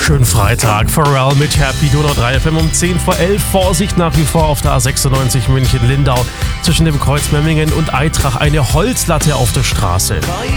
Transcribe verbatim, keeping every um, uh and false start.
Schönen Freitag. Pharrell mit Happy, Donau drei F M um zehn vor elf. Vorsicht nach wie vor auf der A sechsundneunzig München-Lindau. Zwischen dem Kreuz Memmingen und Eitrach eine Holzlatte auf der Straße.